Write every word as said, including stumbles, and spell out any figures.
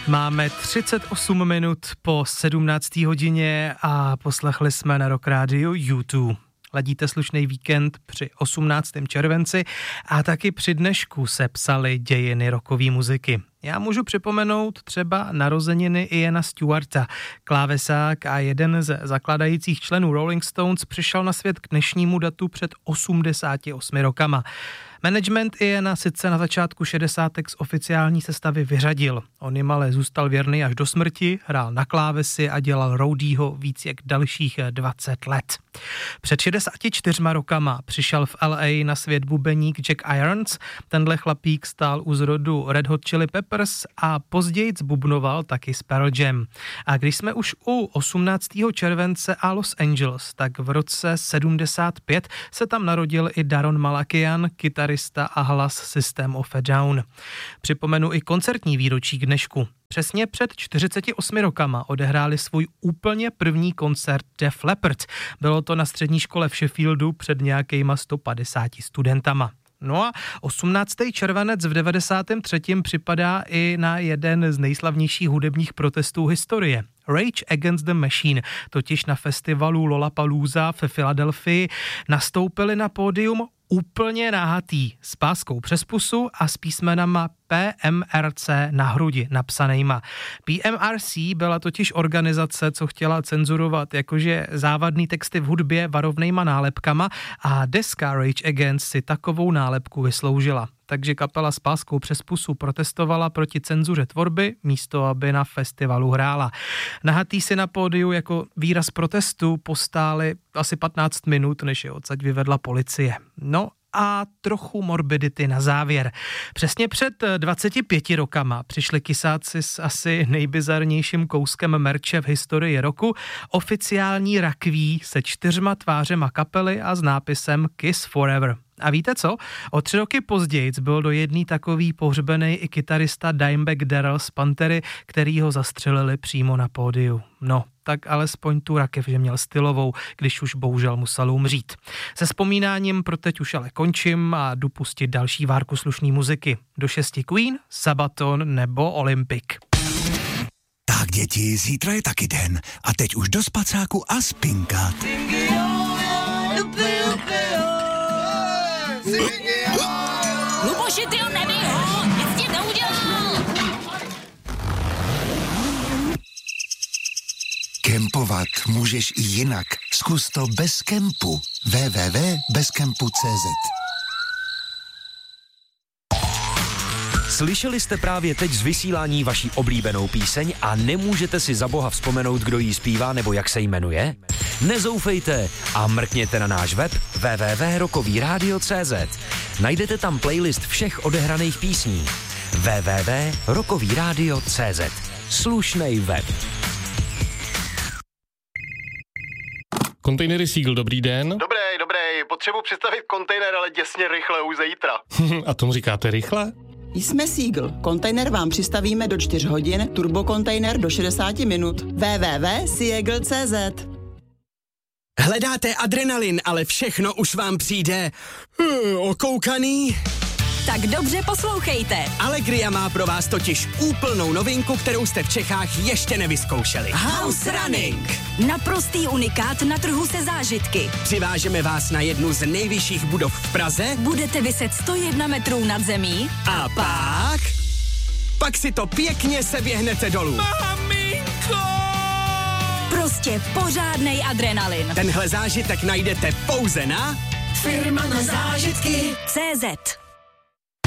Máme třicet osm minut po sedmnácté hodině a poslechli jsme na Rock Rádiu U dva. Ladíte slušný víkend při osmnáctém červenci a taky při dnešku se psaly dějiny rockové muziky. Já můžu připomenout třeba narozeniny Iana Stewarta. Klávesák a jeden z zakladajících členů Rolling Stones přišel na svět k dnešnímu datu před osmdesáti osmi rokama. Management Iana sice na začátku šedesátek z oficiální sestavy vyřadil. On jim ale zůstal věrný až do smrti, hrál na klávesi a dělal roadieho víc jak dalších dvacet let. Před šedesáti čtyřma rokama přišel v L A na svět bubeník Jack Irons. Tenhle chlapík stál u zrodu Red Hot Chili Peppers a později zbubnoval taky z Pearl Jam. A když jsme už u osmnáctého července a Los Angeles, tak v roce sedmdesát pět se tam narodil i Daron Malakian, kytarista a hlas System of a Down. Připomenu i koncertní výročí k dnešku. Přesně před čtyřiceti osmi rokama odehráli svůj úplně první koncert Def Leppard. Bylo to na střední škole v Sheffieldu před nějakýma sto padesáti studentama. No a osmnáctého červenec v devadesátém třetím připadá i na jeden z nejslavnějších hudebních protestů historie. Rage Against the Machine, totiž na festivalu Lollapalooza ve Filadelfii nastoupili na pódium úplně nahatý, s páskou přes pusu a s písmenama P M R C na hrudi napsanejma. P M R C byla totiž organizace, co chtěla cenzurovat jakože závadný texty v hudbě varovnejma nálepkama a deska Rage Against si takovou nálepku vysloužila. Takže kapela s páskou přes pusu protestovala proti cenzuře tvorby, místo aby na festivalu hrála. Nahatý si na pódiu jako výraz protestu postáli asi patnáct minut, než je odsaď vyvedla policie. No a trochu morbidity na závěr. Přesně před dvaceti pěti rokama přišli kysáci s asi nejbizarnějším kouskem merče v historii roku, oficiální rakví se čtyřma tvářema kapely a s nápisem Kiss Forever. A víte co? O tři roky později byl do jedný takový pohřbený i kytarista Dimebag Darrell z Pantery, který ho zastřelili přímo na pódiu. No, tak alespoň tu rakev, že měl stylovou, když už bohužel musel umřít. Se vzpomínáním pro teď už ale končím a jdu pustit další várku slušný muziky. Do šesti Queen, Sabaton nebo Olympic. Tak děti, zítra je taky den a teď už do spacáku a spinkat. Luboši, ty ho neví, ho, nic ti neudělal. Kempovat můžeš i jinak. Zkus to bez kempu. w w w tečka bezkempu tečka c z Slyšeli jste právě teď z vysílání vaší oblíbenou píseň a nemůžete si za boha vzpomenout, kdo jí zpívá nebo jak se jmenuje? Nezoufejte a mrkněte na náš web w w w tečka rokový rádio tečka c z. Najdete tam playlist všech odehraných písní. w w w tečka rokový rádio tečka c z. Slušnej web. Kontejnery Seagull, dobrý den. Dobrý, dobrý, potřebuji představit kontejner, ale děsně rychle, už zítra. A tomu říkáte rychle? Jsme Seagull. Kontejner vám přistavíme do čtyř hodin, turbokontejner do šedesáti minut. w w w tečka seagull tečka c z. Hledáte adrenalin, ale všechno už vám přijde uh, okoukaný? Tak dobře poslouchejte. Allegria má pro vás totiž úplnou novinku, kterou jste v Čechách ještě nevyzkoušeli. House Running. Naprostý unikát na trhu se zážitky. Přivážeme vás na jednu z nejvyšších budov v Praze. Budete viset sto jedna metrů nad zemí. A pak... Pak si to pěkně seběhnete dolů. Maminko! Prostě pořádnej adrenalin. Tenhle zážitek najdete pouze na... Firma na zážitky C Z.